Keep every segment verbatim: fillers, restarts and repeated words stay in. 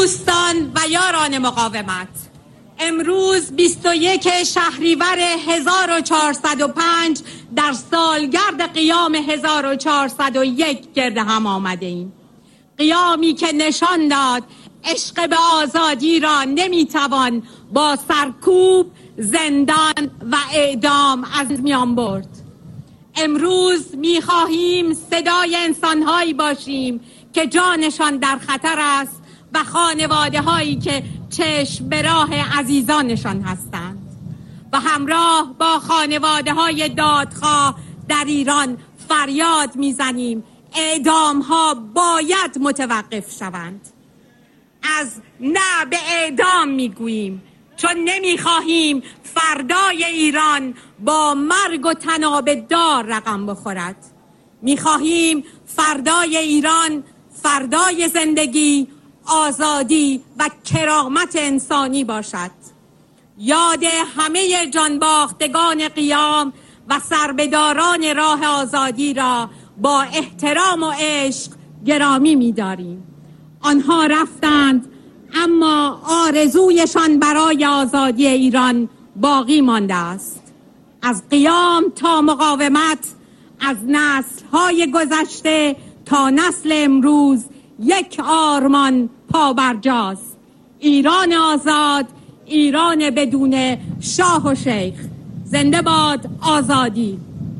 دوستان و یاران مقاومت، امروز بیست و یک شهریور هزار و چهارصد و پنج در سالگرد قیام هزار و چهارصد و یک گرد هم آمده ایم. قیامی که نشان داد عشق به آزادی را نمیتوان با سرکوب، زندان و اعدام از میان برد. امروز میخواهیم صدای انسانهایی باشیم که جانشان در خطر است و خانواده هایی که چشم به راه عزیزانشان هستند و همراه با خانواده های دادخواه در ایران فریاد میزنیم اعدام ها باید متوقف شوند. از نه به اعدام میگوییم چون نمیخواهیم فردای ایران با مرگ و تناب دار رقم بخورد. میخواهیم فردای ایران فردای زندگی، آزادی و کرامت انسانی باشد. یاد همه جانباختگان قیام و سربداران راه آزادی را با احترام و عشق گرامی می‌داریم. آنها رفتند اما آرزویشان برای آزادی ایران باقی مانده است. از قیام تا مقاومت، از نسل‌های گذشته تا نسل امروز یک آرمان پابرجاست: ایران آزاد، ایران بدون شاه و شیخ. زنده باد آزادی.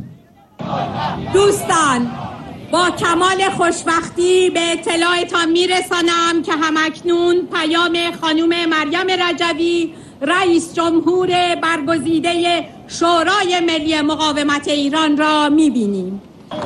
دوستان، با کمال خوشبختی به اطلاعتان میرسانم که همکنون پیام خانم مریم رجوی، رئیس جمهور برگزیده شورای ملی مقاومت ایران را میبینیم.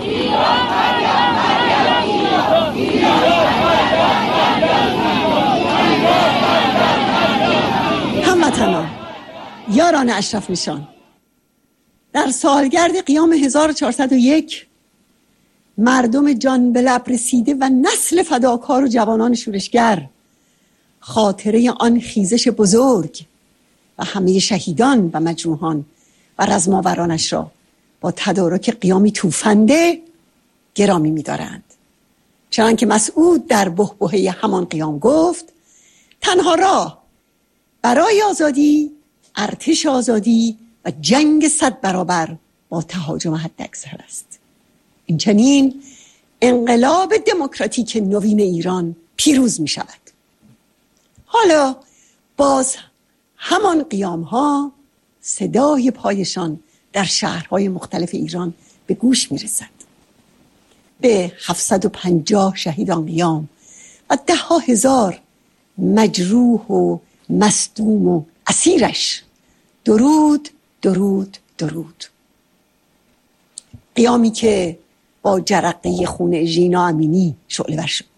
هموطنان، یاران اشرف نشان، در سالگرد قیام هزار و چهارصد و یک مردم جان به لب رسیده و نسل فداکار و جوانان شورشگر خاطره آن خیزش بزرگ و همه شهیدان و مجروحان و رزماورانش را با تدارک قیامی توفنده گرامی می‌دارند. چنانکه مسعود در بحبوحه همان قیام گفت: تنها راه برای آزادی ارتش آزادی و جنگ صد برابر با تهاجم حداکثر است. این چنین انقلاب دموکراتیک نوین ایران پیروز می شود. حالا باز همان قیام ها صدای پایشان در شهرهای مختلف ایران به گوش می رسد. به هفتصد و پنجاه شهیدان قیام و ده ها هزار مجروح و مصدوم و اسیرش درود، درود، درود. قیامی که با جرقه خون ژینا امینی شعله ور شد.